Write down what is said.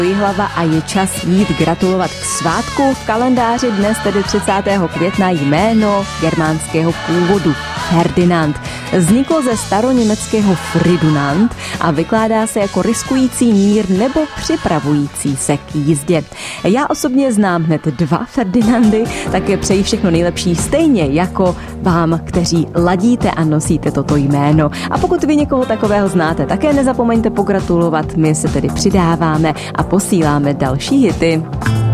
Jihlava a je čas jít gratulovat k svátku. V kalendáři dnes, tedy 30. května, jméno germánského původu Ferdinand. Vzniklo ze staroněmeckého Fridunand a vykládá se jako riskující mír nebo připravující se k jízdě. Já osobně znám hned 2 Ferdinandy, také přeji všechno nejlepší stejně jako vám, kteří ladíte a nosíte toto jméno. A pokud vy někoho takového znáte, také nezapomeňte pogratulovat, my se tedy přidáváme a posíláme další hity.